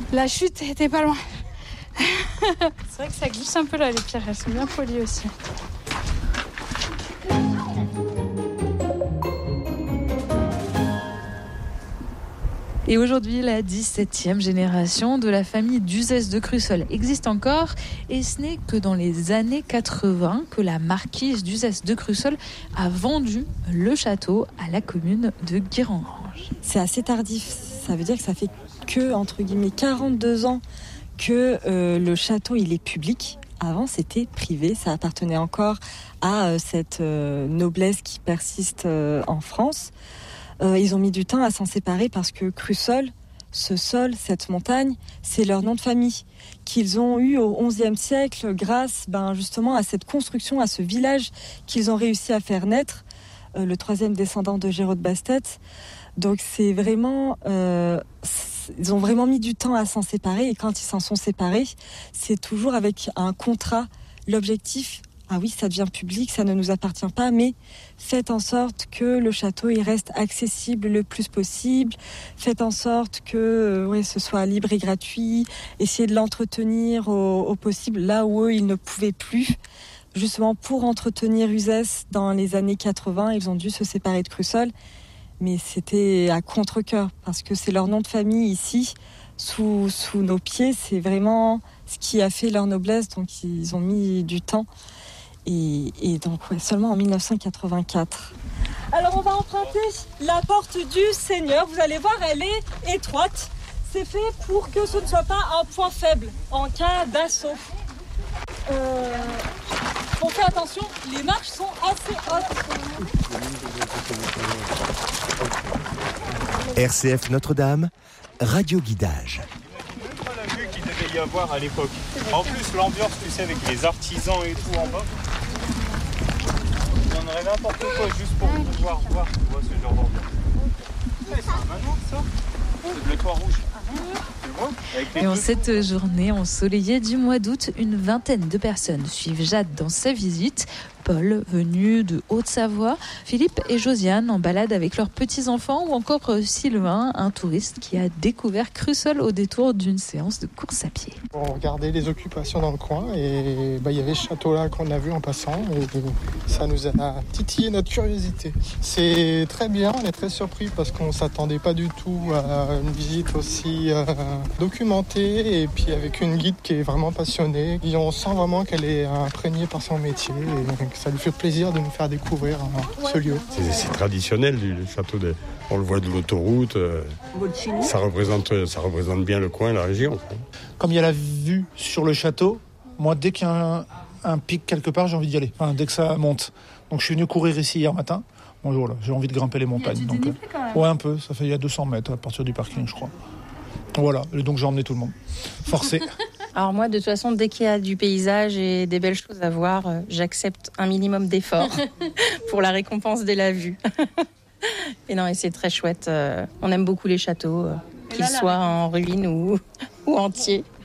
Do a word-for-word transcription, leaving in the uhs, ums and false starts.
La chute était pas loin. C'est vrai que ça glisse un peu là, les pierres, elles sont bien polies aussi. Et aujourd'hui, la dix-septième génération de la famille d'Uzès de Crussol existe encore. Et ce n'est que dans les années quatre-vingts que la marquise d'Uzès de Crussol a vendu le château à la commune de Guérengrange. C'est assez tardif. Ça veut dire que ça fait que, entre guillemets, quarante-deux ans que euh, le château il est public. Avant, c'était privé. Ça appartenait encore à euh, cette euh, noblesse qui persiste euh, en France. Euh, ils ont mis du temps à s'en séparer parce que Crussol, ce sol, cette montagne, c'est leur nom de famille qu'ils ont eu au onzième siècle grâce ben, justement à cette construction, à ce village qu'ils ont réussi à faire naître, euh, le troisième descendant de Géraud de Bastet. Donc c'est vraiment, euh, c'est, ils ont vraiment mis du temps à s'en séparer et quand ils s'en sont séparés, c'est toujours avec un contrat, l'objectif. Ah oui, ça devient public, ça ne nous appartient pas, mais faites en sorte que le château il reste accessible le plus possible. Faites en sorte que euh, ouais, ce soit libre et gratuit. Essayez de l'entretenir au, au possible là où eux, ils ne pouvaient plus. Justement, pour entretenir Uzès dans les années quatre-vingts, ils ont dû se séparer de Crussol. Mais c'était à contre-cœur, parce que c'est leur nom de famille ici, sous, sous nos pieds. C'est vraiment ce qui a fait leur noblesse, donc ils ont mis du temps. Et, et donc, ouais, seulement en dix-neuf cent quatre-vingt-quatre. Alors, on va emprunter la porte du Seigneur. Vous allez voir, elle est étroite. C'est fait pour que ce ne soit pas un point faible en cas d'assaut. Euh, on fait attention, les marches sont assez hautes. R C F Notre-Dame, radio guidage. La vue qu'il devait y avoir à l'époque. En plus, l'ambiance, tu sais, avec les artisans et tout en bas. On donnerait n'importe quoi juste pour pouvoir voir, tu vois, ce genre d'ambiance. C'est un manoir, ça. C'est de l'étoile rouge. Et en cette journée ensoleillée du mois d'août, une vingtaine de personnes suivent Jade dans sa visite. Paul, venu de Haute-Savoie, Philippe et Josiane en balade avec leurs petits-enfants ou encore Sylvain, un touriste qui a découvert Crussol au détour d'une séance de course à pied. On regardait les occupations dans le coin et bah, y avait ce château-là qu'on a vu en passant et ça nous a titillé notre curiosité. C'est très bien, on est très surpris parce qu'on ne s'attendait pas du tout à une visite aussi euh, documentée et puis avec une guide qui est vraiment passionnée. Et on sent vraiment qu'elle est imprégnée par son métier et ça lui fait plaisir de nous faire découvrir euh, ce lieu. C'est, c'est traditionnel, le château, de, on le voit de l'autoroute, euh, ça, représente, ça représente bien le coin, la région. Comme il y a la vue sur le château, moi dès qu'il y a un, un pic quelque part, j'ai envie d'y aller, enfin, dès que ça monte. Donc je suis venu courir ici hier matin, bonjour là, j'ai envie de grimper les montagnes. Il y a du dénivelé quand même. Ouais, un peu, ça fait il y a deux cents mètres à partir du parking je crois. Voilà, et donc j'ai emmené tout le monde, forcé. Alors moi, de toute façon, dès qu'il y a du paysage et des belles choses à voir, euh, j'accepte un minimum d'effort pour la récompense de la vue. Et non, et c'est très chouette. Euh, on aime beaucoup les châteaux, euh, qu'ils soient en ruine ou, ou entiers.